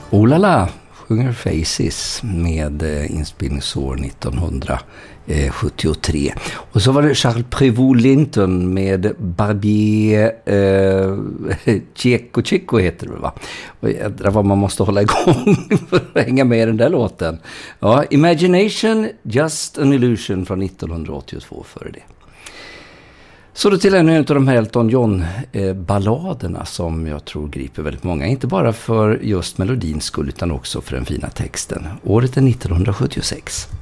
Oh la la, sjunger Faces med inspelningsår 1973. Och så var det Charles Prévost Linton med Barbier Chico heter det, va? Och jädrar vad man måste hålla igång för att hänga med i den där låten. Ja, Imagination, Just an Illusion från 1982 före det. Så då till ännu en av de här Elton John-balladerna som jag tror griper väldigt många. Inte bara för just melodins skull utan också för den fina texten. Året är 1976.